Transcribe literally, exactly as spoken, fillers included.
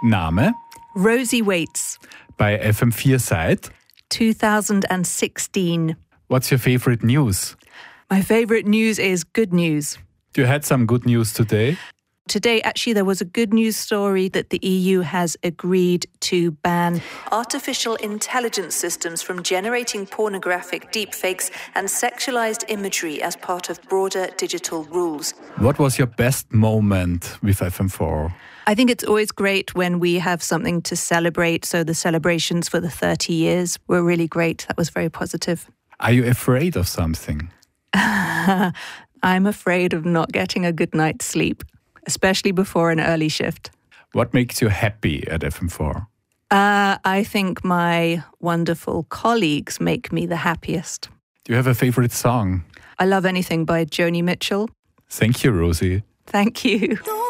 Name? Rosie Waits. Bei F M vier seit? two thousand sixteen. What's your favorite news? My favorite news is good news. You had some good news today? Today, actually, there was a good news story that the E U has agreed to ban artificial intelligence systems from generating pornographic deepfakes and sexualized imagery as part of broader digital rules. What was your best moment with F M four? I think it's always great when we have something to celebrate. So the celebrations for the thirty years were really great. That was very positive. Are you afraid of something? I'm afraid of not getting a good night's sleep, especially before an early shift. What makes you happy at F M four? Uh, I think my wonderful colleagues make me the happiest. Do you have a favorite song? I love anything by Joni Mitchell. Thank you, Rosie. Thank you.